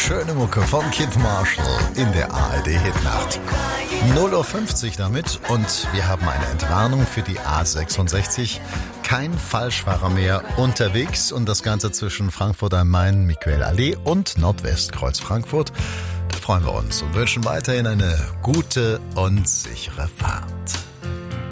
Schöne Mucke von Kid Marshall in der ARD-Hitnacht. 0:50 Uhr damit und wir haben eine Entwarnung für die A66. Kein Falschfahrer mehr unterwegs und das Ganze zwischen Frankfurt am Main, Miquel Allee und Nordwestkreuz Frankfurt. Da freuen wir uns und wünschen weiterhin eine gute und sichere Fahrt.